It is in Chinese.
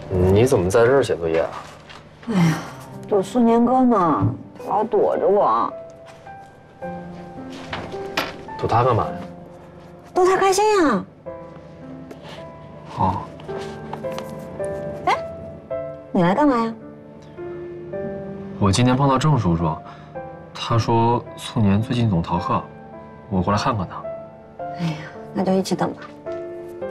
你怎么在这儿写作业啊？ 哎呀，有苏年哥呢，他老躲着我。 躲他干嘛呀？ 逗他开心呀。 哦。 哎，你来干嘛呀？ 我今天碰到郑叔叔，他说苏年最近总逃课，我过来看看他。 哎呀，那就一起等吧。